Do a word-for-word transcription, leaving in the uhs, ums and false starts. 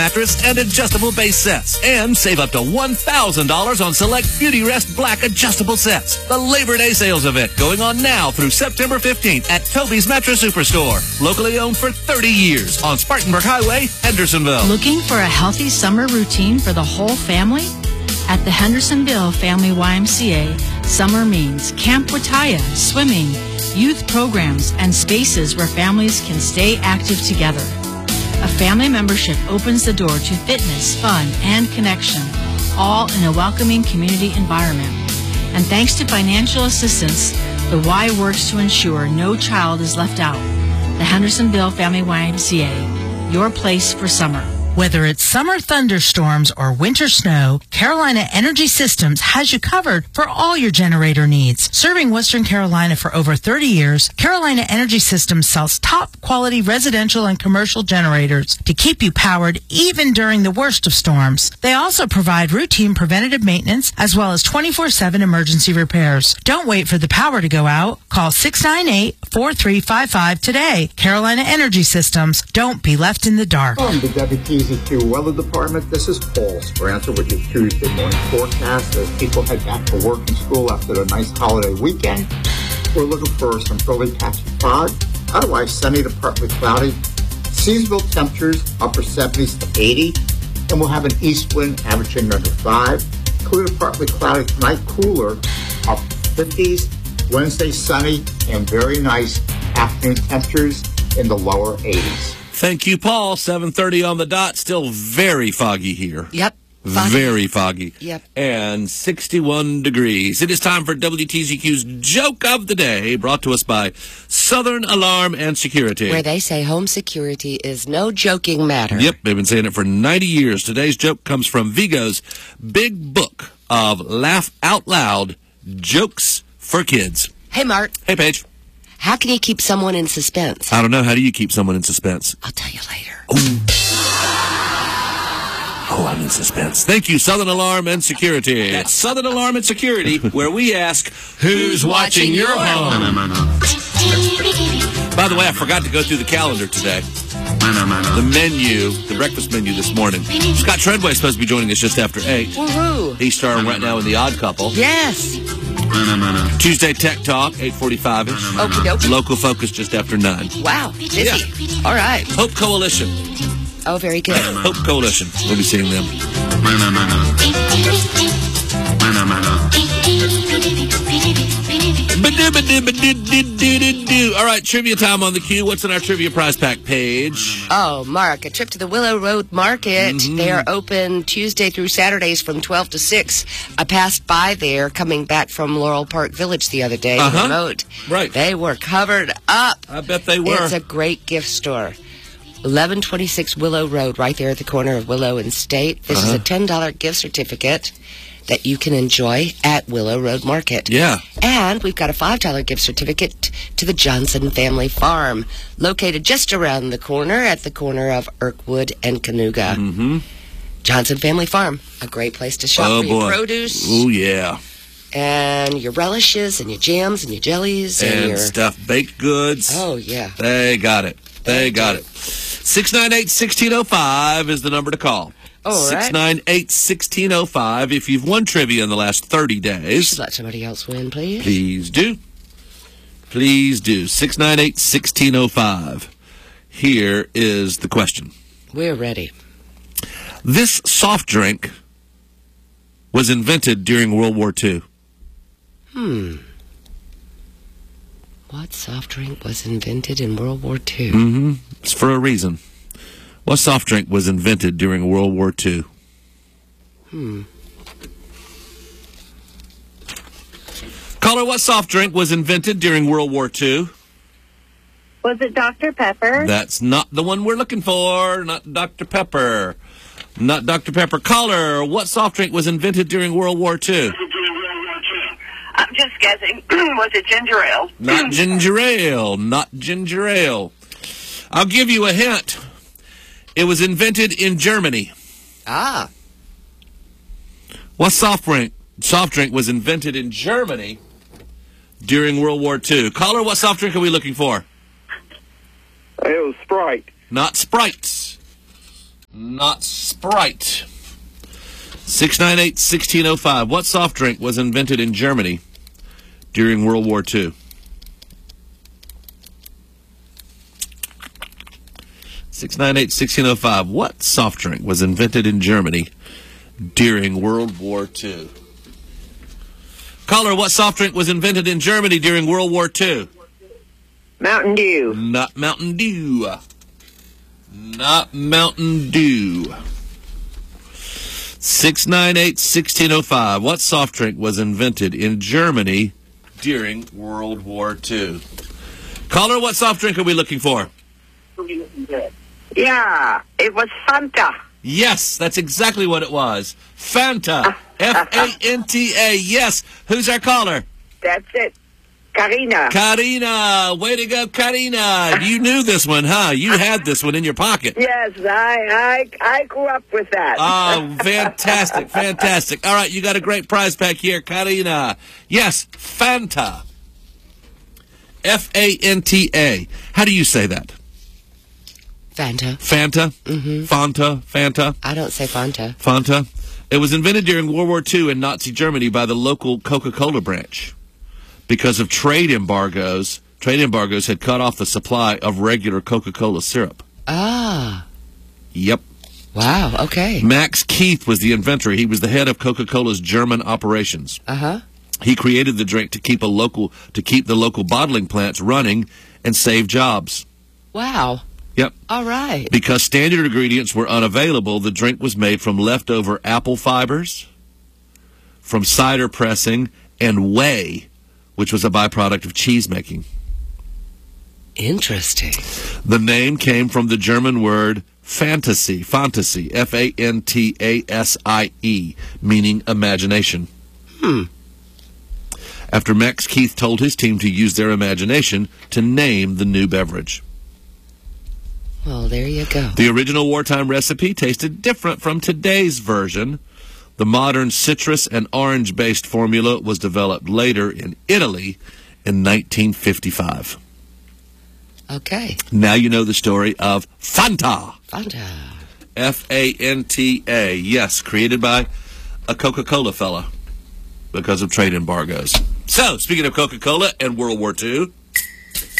mattress and adjustable base sets. And save up to one thousand dollars on select Beauty Rest Black adjustable sets. The Labor Day sales event going on now through September fifteenth at Toby's Mattress Superstore. Locally owned for thirty years on Spartanburg Highway, Hendersonville. Looking for a healthy summer routine for the whole family? At the Hendersonville Family Y M C A, summer means Camp Wataya, swimming, youth programs, and spaces where families can stay active together. A family membership opens the door to fitness, fun, and connection, all in a welcoming community environment. And thanks to financial assistance, the Y works to ensure no child is left out. The Hendersonville Family Y M C A, your place for summer. Whether it's summer thunderstorms or winter snow, Carolina Energy Systems has you covered for all your generator needs. Serving Western Carolina for over thirty years, Carolina Energy Systems sells top-quality residential and commercial generators to keep you powered even during the worst of storms. They also provide routine preventative maintenance as well as twenty-four seven emergency repairs. Don't wait for the power to go out. Call six nine eight, four three five five today. Carolina Energy Systems. Don't be left in the dark. Welcome to W T Z Q Weather Department. This is Paul Speranza with your Tuesday morning forecast as people head back to work and school after the nice holiday weekend. We're looking for some early patchy fog, otherwise sunny to partly cloudy. Seasonal temperatures upper seventies to eighty, and we'll have an east wind averaging under five. Clear to partly cloudy tonight, cooler up fifties. Wednesday sunny and very nice afternoon temperatures in the lower eighties. Thank you, Paul. seven thirty on the dot. Still very foggy here. Yep. Foggy. Very foggy. Yep. And sixty-one degrees. It is time for W T Z Q's Joke of the Day, brought to us by Southern Alarm and Security. Where they say home security is no joking matter. Yep, they've been saying it for ninety years. Today's joke comes from Vigo's Big Book of Laugh Out Loud Jokes for Kids. Hey, Mark. Hey, Paige. How can you keep someone in suspense? I don't know. How do you keep someone in suspense? I'll tell you later. Oh, oh I'm in suspense. Thank you, Southern Alarm and Security. That's Southern Alarm and Security, where we ask, who's watching your home? By the way, I forgot to go through the calendar today. The menu, the breakfast menu this morning. Scott Treadway is supposed to be joining us just after eight. Woohoo! He's starring right now in The Odd Couple. Yes. Tuesday Tech Talk, eight forty-five-ish. Okie dokie. Local Focus just after nine. Wow. Busy. Yeah. All right. Hope Coalition. Oh, very good. Hope Coalition. We'll be seeing them. All right, trivia time on the queue. What's in our trivia prize pack page? Oh, Mark, a trip to the Willow Road Market. Mm-hmm. They are open Tuesday through Saturdays from twelve to six. I passed by there coming back from Laurel Park Village the other day. Uh-huh. Remote. Right. They were covered up. I bet they were. It's a great gift store. eleven twenty-six Willow Road, right there at the corner of Willow and State. This Uh-huh. is a ten dollar gift certificate that you can enjoy at Willow Road Market. Yeah. And we've got a five dollar gift certificate to the Johnson Family Farm, located just around the corner at the corner of Irkwood and Canuga. Mm-hmm. Johnson Family Farm, a great place to shop Oh, for your boy. produce Oh, yeah. and your relishes and your jams and your jellies and, And your stuffed baked goods. Oh, yeah. They got it. They They got do. it. six nine eight, one six zero five is the number to call. All right. six nine eight, one six zero five. If you've won trivia in the last thirty days, Let somebody else win, please. please do. Please do. six nine eight, one six zero five. Here is the question. We're ready. This soft drink was invented during World War Two. Hmm. What soft drink was invented in World War Two? Mm-hmm. It's for a reason. What soft drink was invented during World War Two? Hmm. Caller, what soft drink was invented during World War Two? Was it Doctor Pepper? That's not the one we're looking for. Not Doctor Pepper. Not Doctor Pepper. Caller, what soft drink was invented during World War Two? I'm just guessing. Was it ginger ale? Not ginger ale. Not ginger ale. I'll give you a hint. It was invented in Germany. Ah. What soft drink? Soft drink was invented in Germany during World War Two. Caller, what soft drink are we looking for? It was Sprite. Not Sprite. Not Sprite. six nine eight, one six zero five. What soft drink was invented in Germany during World War Two? six nine eight, one six zero five. What soft drink was invented in Germany during World War Two? Caller, what soft drink was invented in Germany during World War Two? Mountain Dew. Not Mountain Dew. Not Mountain Dew. six nine eight, one six zero five. What soft drink was invented in Germany during World War Two? Caller, what soft drink are we looking for? Yeah, it was Fanta. Yes, that's exactly what it was. Fanta. F A N T A. Yes. Who's our caller? That's it. Karina. Karina. Way to go, Karina. You knew this one, huh? You had this one in your pocket. Yes, I, I, I grew up with that. Oh, fantastic, fantastic. All right, you got a great prize pack here, Karina. Yes, Fanta. F A N T A. How do you say that? Fanta. Fanta? Mm-hmm. Fanta? Fanta? I don't say Fanta. Fanta. It was invented during World War Two in Nazi Germany by the local Coca-Cola branch. Because of trade embargoes, trade embargoes had cut off the supply of regular Coca-Cola syrup. Ah. Yep. Wow, okay. Max Keith was the inventor. He was the head of Coca-Cola's German operations. Uh-huh. He created the drink to keep a local to keep the local bottling plants running and save jobs. Wow. Yep. All right. Because standard ingredients were unavailable, the drink was made from leftover apple fibers, from cider pressing, and whey, which was a byproduct of cheese making. Interesting. The name came from the German word fantasy, fantasy, F A N T A S I E, meaning imagination. Hmm. After Max Keith told his team to use their imagination to name the new beverage. Well, there you go. The original wartime recipe tasted different from today's version. The modern citrus and orange-based formula was developed later in Italy in nineteen fifty-five. Okay. Now you know the story of Fanta. Fanta. F A N T A. Yes, created by a Coca-Cola fella because of trade embargoes. So, speaking of Coca-Cola and World War Two,